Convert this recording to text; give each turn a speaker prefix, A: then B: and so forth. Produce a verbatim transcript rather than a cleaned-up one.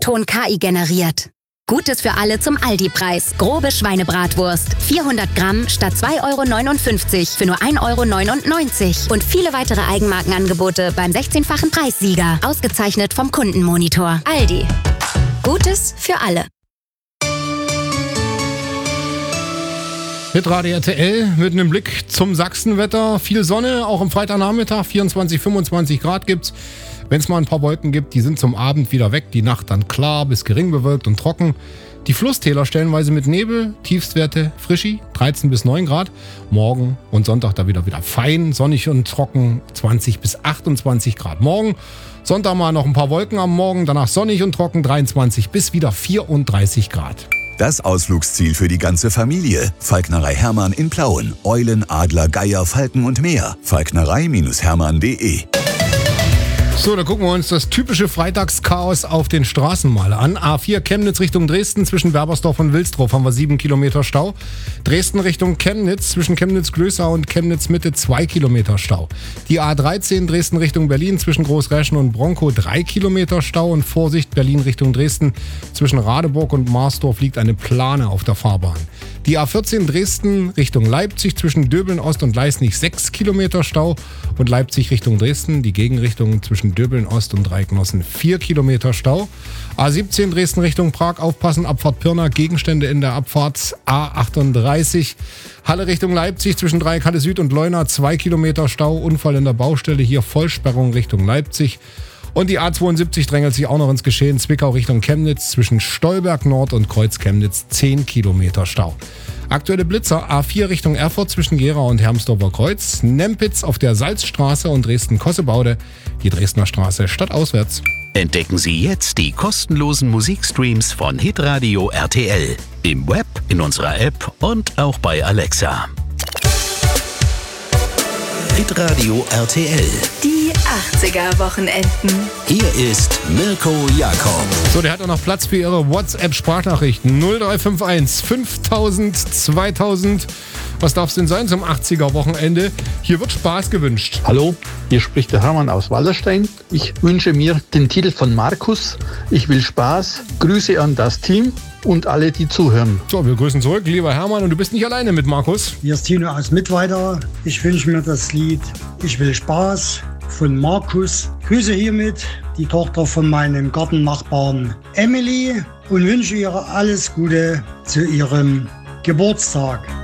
A: Ton K I generiert. Gutes für alle zum Aldi-Preis. Grobe Schweinebratwurst. vierhundert Gramm statt zwei Euro neunundfünfzig für nur ein Euro neunundneunzig. Und viele weitere Eigenmarkenangebote beim sechzehnfachen Preissieger. Ausgezeichnet vom Kundenmonitor. Aldi. Gutes für alle.
B: Hitradio R T L mit einem Blick zum Sachsenwetter. Viel Sonne, auch am Freitagnachmittag. vierundzwanzig, fünfundzwanzig Grad gibt's. Wenn es mal ein paar Wolken gibt, die sind zum Abend wieder weg. Die Nacht dann klar bis gering bewölkt und trocken. Die Flusstäler stellenweise mit Nebel. Tiefstwerte Frischi, dreizehn bis neun Grad. Morgen und Sonntag da wieder wieder fein, sonnig und trocken, zwanzig bis achtundzwanzig Grad. Morgen, Sonntag mal noch ein paar Wolken am Morgen. Danach sonnig und trocken, dreiundzwanzig bis wieder vierunddreißig Grad.
C: Das Ausflugsziel für die ganze Familie. Falknerei Hermann in Plauen. Eulen, Adler, Geier, Falken und mehr. falknerei Hermann punkt de.
B: So, da gucken wir uns das typische Freitagschaos auf den Straßen mal an. A vier Chemnitz Richtung Dresden, zwischen Berbersdorf und Wilsdorf haben wir sieben Kilometer Stau. Dresden Richtung Chemnitz, zwischen Chemnitz-Glößau und Chemnitz-Mitte zwei Kilometer Stau. Die A dreizehn Dresden Richtung Berlin, zwischen Großräschen und Bronkow drei Kilometer Stau. Und Vorsicht, Berlin Richtung Dresden, zwischen Radeburg und Marsdorf liegt eine Plane auf der Fahrbahn. Die A vierzehn Dresden Richtung Leipzig, zwischen Döbeln Ost und Leisnig sechs Kilometer Stau. Und Leipzig Richtung Dresden, die Gegenrichtung zwischen Döbeln Ost und Dreiecknossen vier Kilometer Stau. A siebzehn Dresden Richtung Prag, aufpassen, Abfahrt Pirna, Gegenstände in der Abfahrt. A achtunddreißig Halle Richtung Leipzig, zwischen Dreieck Halle Süd und Leuna zwei Kilometer Stau. Unfall in der Baustelle, hier Vollsperrung Richtung Leipzig. Und die A zweiundsiebzig drängelt sich auch noch ins Geschehen. Zwickau Richtung Chemnitz, zwischen Stolberg Nord und Kreuz Chemnitz zehn Kilometer Stau. Aktuelle Blitzer: A vier Richtung Erfurt zwischen Gera und Hermsdorfer Kreuz, Nempitz auf der Salzstraße und Dresden-Kossebaude, die Dresdner Straße stadtauswärts.
D: Entdecken Sie jetzt die kostenlosen Musikstreams von Hitradio R T L. Im Web, in unserer App und auch bei Alexa. Hitradio R T L.
E: Die achtziger-Wochenenden.
D: Hier ist Mirko Jakob.
B: So, der hat auch noch Platz für Ihre WhatsApp-Sprachnachrichten. null drei fünf eins fünftausend zweitausend. Was darf es denn sein zum achtziger-Wochenende? Hier wird Spaß gewünscht.
F: Hallo, hier spricht der Hermann aus Wallerstein. Ich wünsche mir den Titel von Markus. Ich will Spaß. Grüße an das Team und alle, die zuhören.
B: So, wir grüßen zurück, lieber Hermann. Und du bist nicht alleine mit Markus.
G: Hier ist Tino aus Mittweida. Ich wünsche mir das Lied Ich will Spaß von Markus. Grüße hiermit die Tochter von meinem Gartennachbarn Emily und wünsche ihr alles Gute zu ihrem Geburtstag.